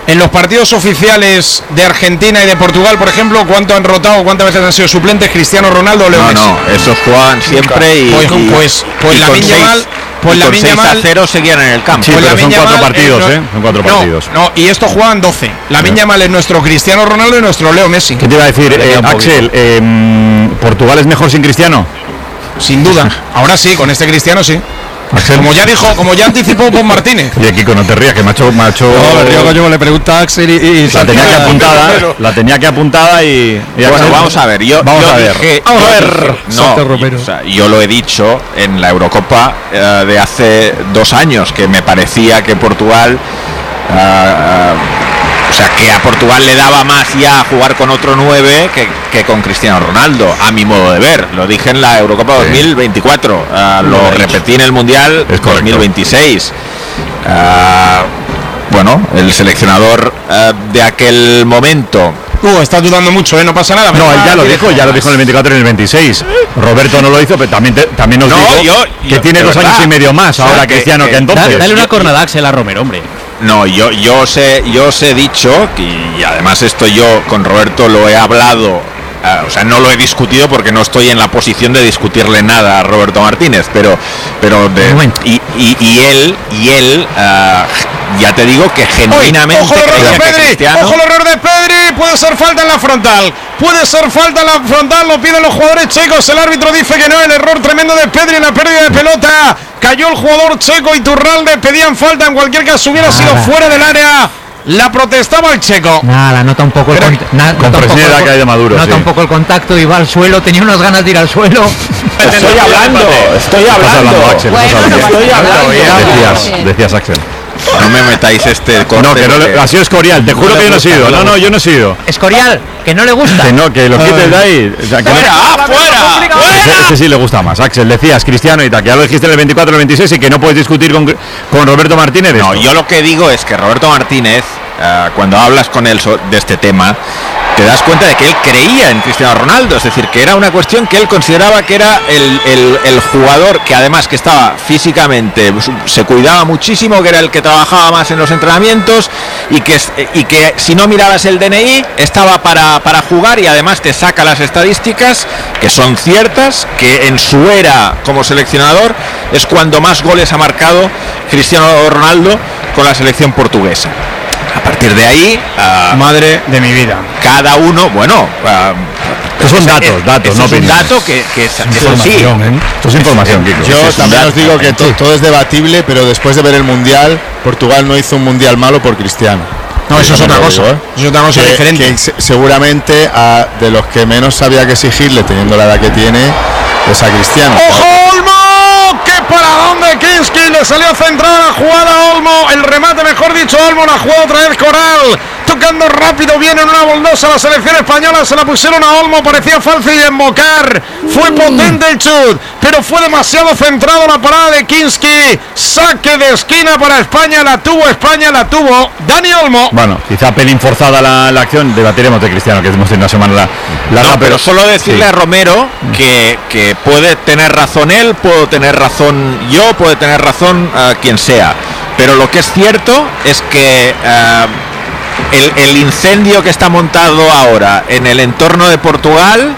En los partidos oficiales de Argentina y de Portugal, por ejemplo, ¿cuánto han rotado? ¿Cuántas veces han sido suplentes Cristiano Ronaldo o Leo Messi? No, esos juegan siempre pues Lamine Yamal, con 6-0 seguían en el campo. Sí, pero son 4 partidos, son 4 partidos. No, y estos juegan 12. Lamine Yamal es nuestro Cristiano Ronaldo y nuestro Leo Messi. ¿Qué te iba a decir, Axel? ¿Portugal es mejor sin Cristiano? Sin duda. Ahora sí, con este Cristiano sí. Axel. Como ya anticipó Bob Martínez. Y aquí no te rías, que me ha hecho. No, me río que yo le pregunta a Axel y la tenía que apuntada y bueno, vamos a ver. Vamos a ver. Yo lo he dicho en la Eurocopa de hace 2 años, que me parecía que Portugal. O sea, que a Portugal le daba más ya jugar con otro 9 que con Cristiano Ronaldo, a mi modo de ver. Lo dije en la Eurocopa 2024, lo repetí en el Mundial 2026. Bueno, el seleccionador de aquel momento... Estás dudando mucho, no pasa nada. No, él ya lo dijo en el 24 y en el 26. Roberto no lo hizo, pero también nos dijo que tiene 2 años y medio más ahora Cristiano que entonces. Dale una cornada a Axel a Romero, hombre. No, yo os he dicho, y además esto yo con Roberto lo he hablado, o sea, no lo he discutido porque no estoy en la posición de discutirle nada a Roberto Martínez, pero él ya te digo que genuinamente ojo el error de Pedri, puede ser falta en la frontal, lo piden los jugadores checos, el árbitro dice que no, el error tremendo de Pedri en la pérdida de pelota, cayó el jugador checo, Iturralde, pedían falta, en cualquier caso hubiera sido fuera del área. La protestaba el checo. Nada, nota un poco un poco el contacto y va al suelo, tenía unas ganas de ir al suelo. Estoy hablando. Axel, decías Axel. No me metáis este corte. No, que no, ha sido Escorial, te juro que yo no he sido. No, yo no he sido. Escorial, que no le gusta. Que lo quites de ahí. O sea, ¡Fuera! Ese sí le gusta más. Axel, decías Cristiano y tal, que ya lo dijiste en el 24 y el 26 y que no puedes discutir con Roberto Martínez. No, yo lo que digo es que Roberto Martínez, cuando hablas con él de este tema, te das cuenta de que él creía en Cristiano Ronaldo, es decir, que era una cuestión que él consideraba que era el jugador que además que estaba físicamente, se cuidaba muchísimo, que era el que trabajaba más en los entrenamientos y que si no mirabas el DNI estaba para jugar, y además te saca las estadísticas que son ciertas, que en su era como seleccionador es cuando más goles ha marcado Cristiano Ronaldo con la selección portuguesa. A partir de ahí, madre de mi vida, cada uno, estos son datos, no opiniones. Es un dato que es información, Esto es información, Kiko. Yo también os digo que todo es debatible, pero después de ver el Mundial, Portugal no hizo un Mundial malo por Cristiano. No, eso es otra cosa, eso es otra cosa diferente. Que seguramente de los que menos había que exigirle, teniendo la edad que tiene, es a Cristiano. ¡Ojo, Olmo! ¡Qué paradón de Kinski! Le salió centrada la jugada a Olmo, el remate, mejor dicho, Olmo, la jugada otra vez Coral, tocando rápido, viene en una boldosa la selección española, se la pusieron a Olmo, parecía fácil de embocar, fue potente el chut, pero fue demasiado centrado la parada de Kinski, saque de esquina para España, la tuvo Dani Olmo. Bueno, quizá pelín forzada la acción, debatiremos de Cristiano, que hemos tenido una semana larga, pero solo decirle a Romero que puede tener razón él, puedo tener razón yo, puede tener razón quien sea, pero lo que es cierto es que el incendio que está montado ahora en el entorno de Portugal,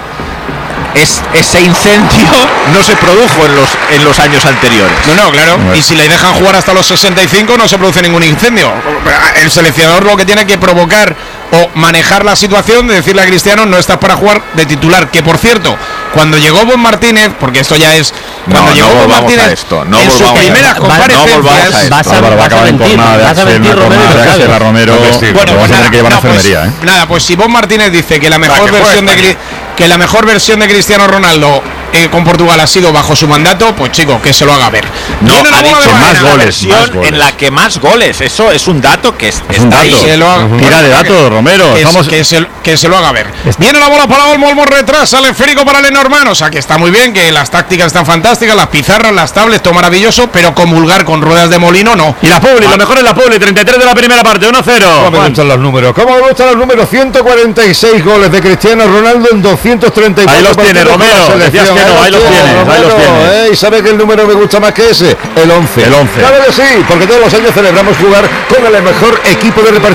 ese incendio no se produjo en los años anteriores. No, claro. Y si le dejan jugar hasta los 65 no se produce ningún incendio. El seleccionador lo que tiene que provocar o manejar la situación de decirle a Cristiano no estás para jugar de titular, que por cierto, cuando llegó Bob Martínez, porque esto ya es cuando llegó Bob Martínez en sus primeras comparecencias, vas a mentir Romero. Bueno, pues nada, pues si Bob Martínez dice que la mejor versión de Cristiano Ronaldo con Portugal ha sido bajo su mandato, pues chico, que se lo haga ver. No, ha dicho más goles. En la que más goles, eso es un dato que está ahí. Tira de datos, Romero. Que se lo haga ver. Viene la bola para Olmo, Olmo retrasa, el esférico para Lenormand. O sea que está muy bien, que las tácticas están fantásticas, las pizarras, las tablets, todo maravilloso, pero comulgar con ruedas de molino no. Y la Publi, lo mejor es la Publi, 33 de la primera parte, 1-0. ¿Cómo me gustan los números? 146 goles de Cristiano Ronaldo en 234. Ahí los tiene, Romero. Decías que no, ahí los tienes. ¿Y sabe que el número me gusta más que ese? El 11. El 11. Claro que sí, porque todos los años celebramos jugar con el mejor equipo de repartición